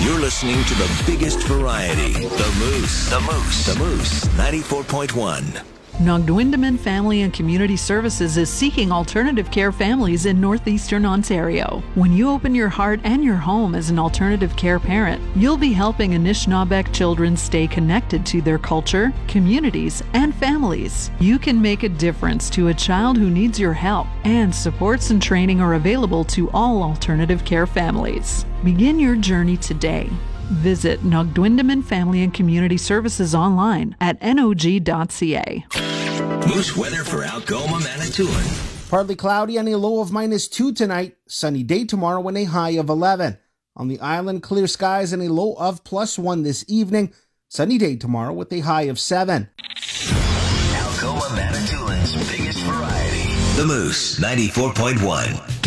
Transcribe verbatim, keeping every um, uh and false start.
You're listening to the biggest variety, The Moose. The Moose. The Moose, ninety-four point one. Nogdwindaman Family and Community Services is seeking alternative care families in northeastern Ontario. When you open your heart and your home as an alternative care parent, you'll be helping Anishinaabeg children stay connected to their culture, communities, and families. You can make a difference to a child who needs your help, and supports and training are available to all alternative care families. Begin your journey today. Visit Nogdwindaman Family and Community Services online at N O G dot C A. Moose weather for Algoma, Manitoulin. Partly cloudy and a low of minus two tonight. Sunny day tomorrow and a high of eleven. On the island, clear skies and a low of plus one this evening. Sunny day tomorrow with a high of seven. Algoma, Manitoulin's biggest variety. The Moose, ninety-four point one.